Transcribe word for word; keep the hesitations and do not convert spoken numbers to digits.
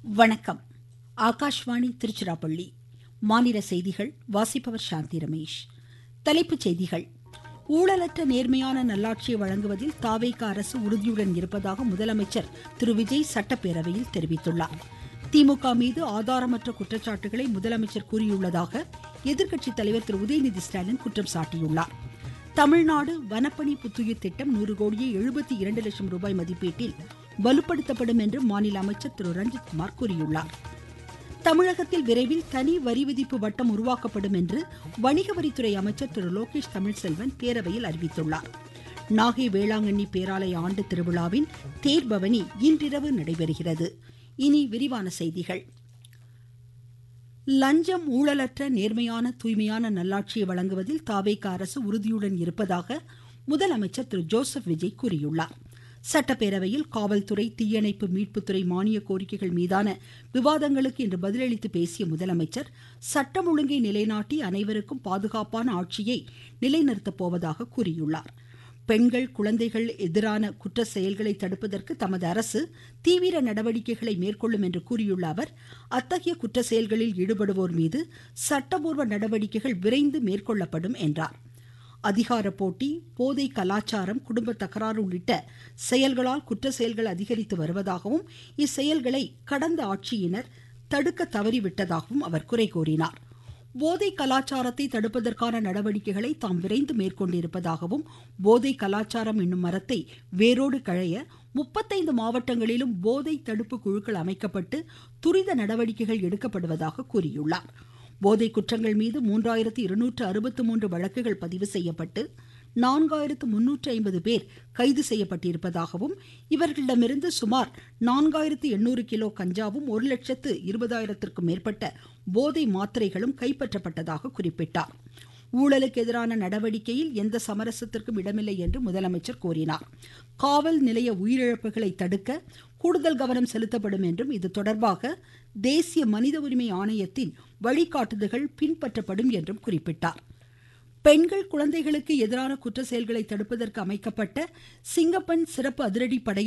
வணக்கம். ஆகாஷ்வாணி திருச்சிராப்பள்ளி. மாநில செய்திகள் வாசிப்பவர் சாந்தி ரமேஷ். தலைப்புச் செய்திகள். ஊழலற்ற நேர்மையான நல்லாட்சியை வழங்குவதில் தாவேகா அரசு உறுதியுடன் இருப்பதாக முதலமைச்சர் திரு விஜய் சட்டப்பேரவையில் தெரிவித்துள்ளார். திமுக மீது ஆதாரமற்ற குற்றச்சாட்டுகளை முதலமைச்சர் கூறியுள்ளதாக எதிர்க்கட்சித் தலைவர் திரு உதயநிதி ஸ்டாலின் குற்றம் சாட்டியுள்ளார். தமிழ்நாடு வனப்பணி புத்துயிர் திட்டம் நூறு கோடியே எழுபத்தி இரண்டு லட்சம் ரூபாய் மதிப்பீட்டில் வலுப்படுத்தப்படும் என்று மாநில அமைச்சர் திரு ரஞ்சித்குமார் கூறியுள்ளார். தமிழகத்தில் விரைவில் தனி வரி விதிப்பு வட்டம் உருவாக்கப்படும் என்று வணிக வரித்துறை அமைச்சர் திரு லோகேஷ் தமிழ்செல்வன் பேரவையில் அறிவித்துள்ளார். நாகை வேளாங்கண்ணி பேராலய ஆண்டு திருவிழாவின் தேர்பவனி இன்றிரவு நடைபெறுகிறது. இனி விரிவான செய்திகள். லஞ்சம், ஊழலற்ற நேர்மையான தூய்மையான நல்லாட்சியை வழங்குவதில் தாவேகா அரசு உறுதியுடன் இருப்பதாக முதலமைச்சர் திரு ஜோசப் விஜய் கூறியுள்ளார். சட்டப்பேரவையில் காவல்துறை, தீயணைப்பு, மீட்புத்துறை மானிய கோரிக்கைகள் மீதான விவாதங்களுக்கு இன்று பதிலளித்து பேசிய முதலமைச்சர், சட்டம் ஒழுங்கை நிலைநாட்டி அனைவருக்கும் பாதுகாப்பான ஆட்சியை நிலைநிறுத்தப் போவதாக கூறியுள்ளார். பெண்கள், குழந்தைகள் எதிரான குற்ற செயல்களை தடுப்பதற்கு தமது அரசு தீவிர நடவடிக்கைகளை மேற்கொள்ளும் என்று கூறியுள்ள அவர், அத்தகைய குற்ற செயல்களில் ஈடுபடுவோர் மீது சட்டபூர்வ நடவடிக்கைகள் விரைந்து மேற்கொள்ளப்படும் என்றார். அதிகார போட்டி, போதை கலாச்சாரம், குடும்ப தகராறு உள்ளிட்ட செயல்களால் குற்ற செயல்கள் அதிகரித்து வருவதாகவும் இச்செயல்களை கடந்த ஆட்சியினர் தடுக்க தவறிவிட்டதாகவும் அவர் குறை கூறினார். போதை கலாச்சாரத்தை தடுப்பதற்கான நடவடிக்கைகளை தாம் விரைந்து மேற்கொண்டிருப்பதாகவும், போதை கலாச்சாரம் என்னும் மரத்தை வேரோடு களைய முப்பத்தைந்து மாவட்டங்களிலும் போதை தடுப்பு குழுக்கள் அமைக்கப்பட்டு துரித நடவடிக்கைகள் எடுக்கப்படுவதாக கூறியுள்ளார். போதை குற்றங்கள் மீது மூன்றாயிரத்து இருநூற்று அறுபத்து மூன்று வழக்குகள் பதிவு செய்யப்பட்டு நான்காயிரத்து முன்னூற்று ஐம்பது பேர் கைது செய்யப்பட்டிருப்பதாகவும், இவர்களிடமிருந்து சுமார் நான்காயிரத்து எண்ணூறு கிலோ கஞ்சாவும் ஒரு லட்சத்து இருபதாயிரத்திற்கும் மேற்பட்ட போதை மாத்திரைகளும் கைப்பற்றப்பட்டதாக குறிப்பிட்டார். ஊழலுக்கு எதிரான நடவடிக்கையில் எந்த சமரசத்திற்கும் இடமில்லை என்று முதலமைச்சர் கூறினார். காவல் நிலைய உயிரிழப்புகளை தடுக்க கூடுதல் கவனம் செலுத்தப்படும் என்றும், இது தொடர்பாக தேசிய மனித உரிமை ஆணையத்தின் வழிகாட்டுதல்கள் பின்பற்றப்படும் என்றும் குறிப்பிட்டார். பெண்கள், குழந்தைகளுக்கு எதிரான குற்ற செயல்களை தடுப்பதற்கு அமைக்கப்பட்ட சிங்கப்பெண் சிறப்பு அதிரடி படையை